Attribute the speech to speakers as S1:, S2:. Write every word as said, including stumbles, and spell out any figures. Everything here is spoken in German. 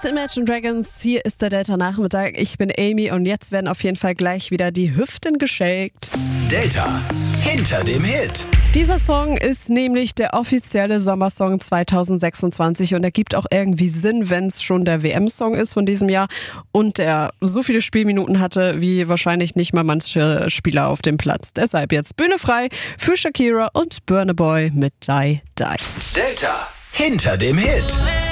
S1: Imagine Dragons, hier ist der Delta Nachmittag. Ich bin Amy und jetzt werden auf jeden Fall gleich wieder die Hüften geschakt.
S2: Delta hinter dem Hit.
S1: Dieser Song ist nämlich der offizielle Sommersong zwanzig sechsundzwanzig und er gibt auch irgendwie Sinn, wenn es schon der W M-Song ist von diesem Jahr und der so viele Spielminuten hatte wie wahrscheinlich nicht mal manche Spieler auf dem Platz. Deshalb jetzt Bühne frei für Shakira und Burna Boy mit Die Die.
S2: Delta hinter dem Hit.